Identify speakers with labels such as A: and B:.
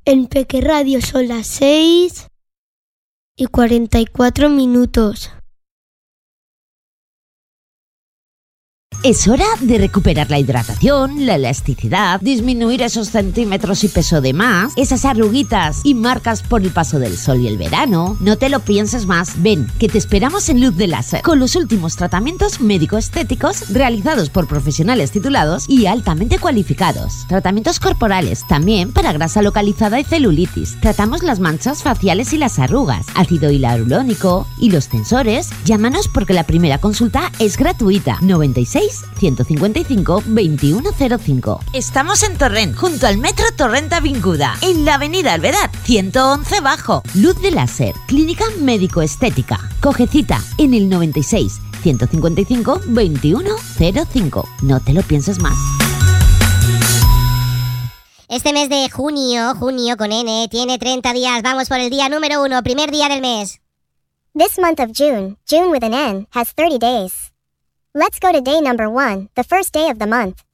A: En Peque Radio son las 6:44.
B: Es hora de recuperar la hidratación, la elasticidad, disminuir esos centímetros y peso de más, esas arruguitas y marcas por el paso del sol y el verano. No te lo pienses más. Ven, que te esperamos en Luz de Láser, con los últimos tratamientos médico-estéticos realizados por profesionales titulados y altamente cualificados. Tratamientos corporales, también para grasa localizada y celulitis. Tratamos las manchas faciales y las arrugas, ácido hialurónico y los tensores. Llámanos porque la primera consulta es gratuita. 96 155 2105. Estamos en Torrent, junto al Metro Torrent Avinguda, en la avenida Alvedad, 111 Bajo. Luz de Láser, clínica médico-estética. Coge cita en el 96 155 2105. No te lo pienses más.
C: Este mes de junio con N, tiene 30 días. Vamos por el día número 1, primer día del mes.
D: This month of June with an N, has 30 days. Let's go to day number 1, the first day of the month.